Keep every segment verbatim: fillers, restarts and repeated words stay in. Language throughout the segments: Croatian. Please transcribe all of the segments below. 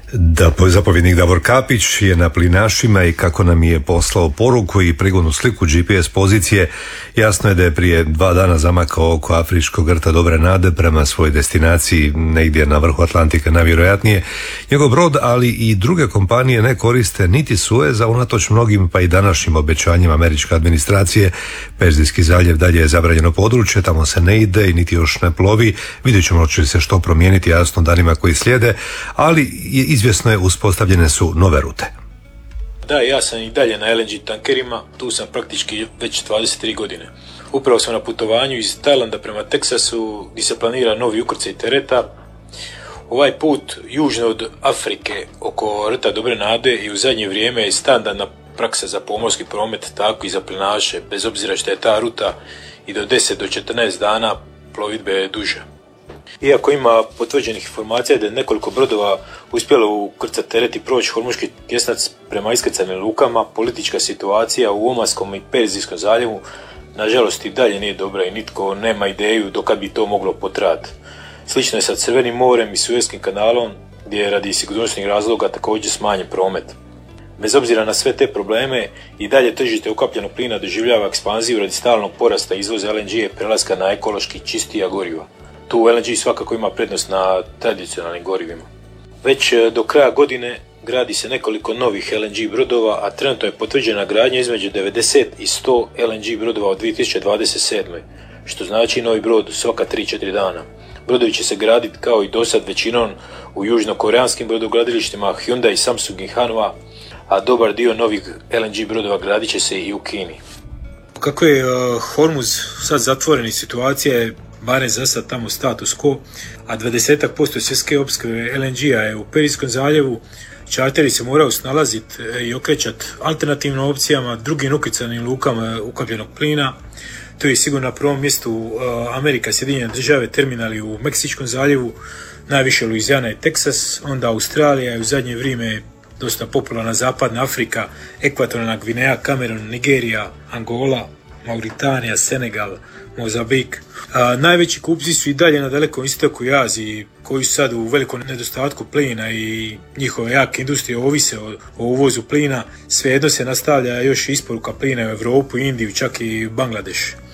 Da, zapovjednik Davor Kapić je na plinašima i kako nam je poslao poruku i prigodnu sliku G P S pozicije, jasno je da je prije dva dana zamakao oko afričkog rta Dobre nade prema svojoj destinaciji negdje na vrhu Atlantika najvjerojatnije. Njegov brod, ali i druge kompanije ne koriste niti Suez, a unatoč mnogim pa i današnjim obećanjima američke administracije. Perzijski zaljev dalje je zabranjeno područje, tamo se ne ide i niti još ne plovi. Vidjet ćemo će se što promijeniti jasno danima koji slijede, ali je izvjesno je uspostavljene su nove rute. Da, ja sam i dalje na L N G tankerima, tu sam praktički već dvadeset tri godine. Upravo sam na putovanju iz Tajlanda prema Teksasu gdje se planira novi ukrcaj tereta. Ovaj put južno od Afrike oko rta Dobre nade i u zadnje vrijeme je standardna praksa za pomorski promet, tako i za plinaše, bez obzira što je ta ruta i do deset do četrnaest dana plovidbe je duža. Iako ima potvrđenih informacija da je nekoliko brodova uspjelo ukrcati teret i proći Hormuški tjesnac prema iskrcajnim lukama, politička situacija u Omanskom i Perzijskom zaljevu nažalost i dalje nije dobra i nitko nema ideju do kad bi to moglo potrajati. Slično je sa Crvenim morem i Suezkim kanalom gdje je radi sigurnosnih razloga također smanjen promet. Bez obzira na sve te probleme, i dalje tržište ukapljenog plina doživljava ekspanziju radi stalnog porasta izvoza L N G i prelaska na ekološki čistija goriva. Tu L N G svakako ima prednost na tradicionalnim gorivima. Već do kraja godine gradi se nekoliko novih L N G brodova, a trenutno je potvrđena gradnja između devedeset i sto L N G brodova od dvije tisuće dvadeset sedme. Što znači novi brod svaka tri do četiri dana. Brodovi će se graditi kao i dosad većinom u južnokoreanskim brodogradilištima Hyundai, Samsung i Hanwha, a dobar dio novih L N G brodova gradit će se i u Kini. Kako je uh, Hormuz sad zatvoren i situacija je barem za sad tamo status quo, a dvadeset posto svjetske opskrbe L N G-a je u Perzijskom zaljevu, čarteri se moraju snalaziti i okrećati alternativnim opcijama, drugim ukrcajnim lukama ukapljenog plina. To je sigurno na prvom mjestu uh, Amerika, Sjedinjene države, terminali u Meksičkom zaljevu, najviše Luizijana i Teksas, onda Australija i u zadnje vrijeme dosta popularna Zapadna Afrika, Ekvatorijalna Gvineja, Kamerun, Nigerija, Angola, Mauritanija, Senegal, Mozambik. A, najveći kupci su i dalje na Dalekom istoku i Aziji, koji su sad u velikom nedostatku plina i njihove jake industrije ovise o, o uvozu plina. Svejedno se nastavlja još isporuka plina u Europu, Indiju, čak i Bangladeš.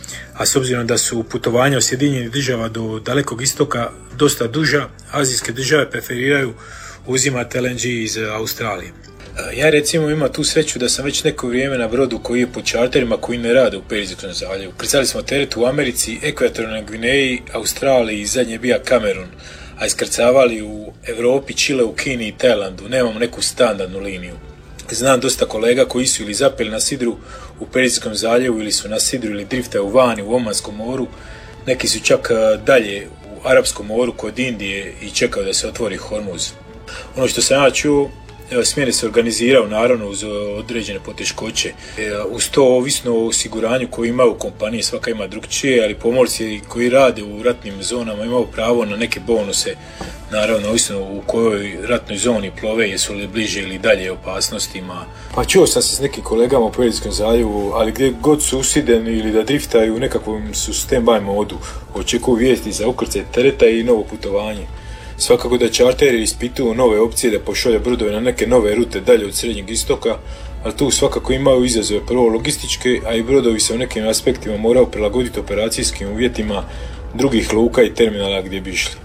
A s obzirom da su putovanja od Sjedinjenih država do Dalekog istoka dosta duža, azijske države preferiraju uzimati L N G iz Australije. Ja recimo imam tu sreću da sam već neko vrijeme na brodu koji je po čarterima koji ne rade u Perzijskom zaljevu. Krcali smo teret u Americi, Ekvatorijalnoj Gvineji, Australiji i zadnje bija Kamerun, a iskrcavali u Europi, Čileu, Kini i Tajlandu. Nemamo neku standardnu liniju. Znam dosta kolega koji su ili zapeli na sidru u Perzijskom zaljevu ili su na sidru ili driftaju vani u Omanskom moru. Neki su čak dalje u Arapskom moru kod Indije i čekaju da se otvori Hormuz. Ono što sam ja čuo, smjene se organizirao naravno uz određene poteškoće. Uz to ovisno o osiguranju koje imaju kompanije, svaka ima drugčije, ali pomorci koji rade u ratnim zonama imaju pravo na neke bonuse, naravno ovisno u kojoj ratnoj zoni plove, jesu li bliže ili dalje opasnostima. Pa čuo sam se s nekim kolegama u Perzijskom zaljevu, ali gdje god su usideni ili da driftaju u nekakvom su stand-by modu, očekuju vijesti za ukrcaj tereta i novo putovanje. Svakako da čarteri ispituju nove opcije da pošalje brodove na neke nove rute dalje od Srednjeg istoka, ali tu svakako imaju izazove, prvo logističke, a i brodovi se u nekim aspektima moraju prilagoditi operacijskim uvjetima drugih luka i terminala gdje bi išli.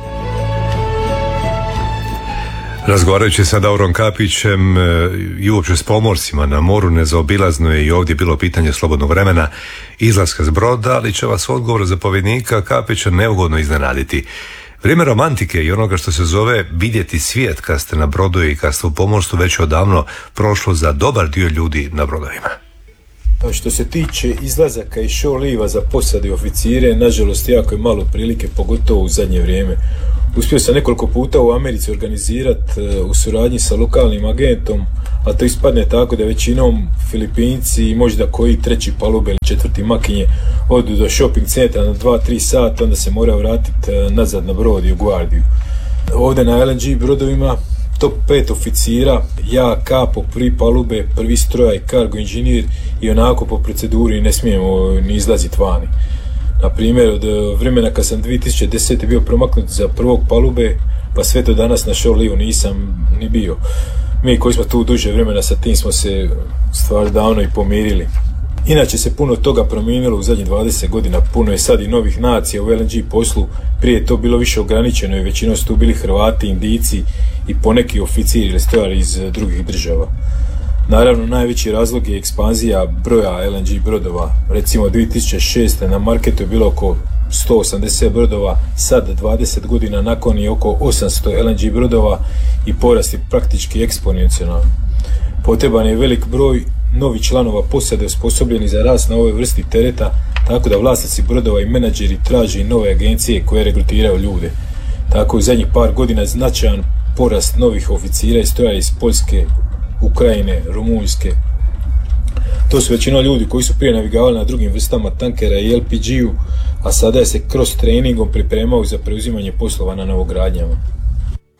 Razgovarajući sa Davorom Kapićem i uopće s pomorcima na moru, nezaobilazno je i ovdje bilo pitanje slobodnog vremena, izlaska s broda, ali će vas odgovor zapovjednika Kapića neugodno iznenaditi. Vrijeme romantike i onoga što se zove vidjeti svijet kad ste na brodu i kad ste u pomorstvu već odavno prošlo za dobar dio ljudi na brodovima. Što se tiče izlazaka i show liva za posade i oficire, nažalost jako je malo prilike, pogotovo u zadnje vrijeme. Uspio sam nekoliko puta u Americi organizirati u suradnji sa lokalnim agentom, a to ispadne tako da većinom Filipinci i možda koji treći palube ili četvrti makinje odu do shopping centra na dva do tri sata, onda se mora vratiti nazad na brod i u Guardiju. Ovdje na L N G brodovima top pet oficira, ja kapo, prvi palube, prvi strojaj, cargo inženjer i onako po proceduri ne smijemo ni izlaziti vani. Na primjer, od vremena kad sam dvije tisuće desete bio promaknut za prvog palube, pa sve do danas na show live nisam ni bio. Mi koji smo tu duže vremena sa tim smo se stvar davno i pomirili. Inače se puno toga promijenilo u zadnjih dvadeset godina, puno je sad i novih nacija u L N G poslu, prije je to bilo više ograničeno i većinom su tu bili Hrvati, Indijci i poneki oficiri ili stojari iz drugih država. Naravno, najveći razlog je ekspanzija broja L N G brodova. Recimo dvije tisuće šeste. na marketu je bilo oko sto osamdeset brodova, sad dvadeset godina nakon je oko osamsto L N G brodova i porast je praktički eksponencijalan. Potreban je velik broj novih članova posade osposobljeni za rast na ovoj vrsti tereta, tako da vlasnici brodova i menadžeri traže nove agencije koje regrutiraju ljude. Tako u zadnjih par godina je značajan porast novih oficira i stojara iz Poljske, Ukrajine, Rumunjske. To su većinom ljudi koji su prije navigavali na drugim vrstama tankera i L P G-u, a sada je se kroz treningom pripremao za preuzimanje poslova na novogradnjama.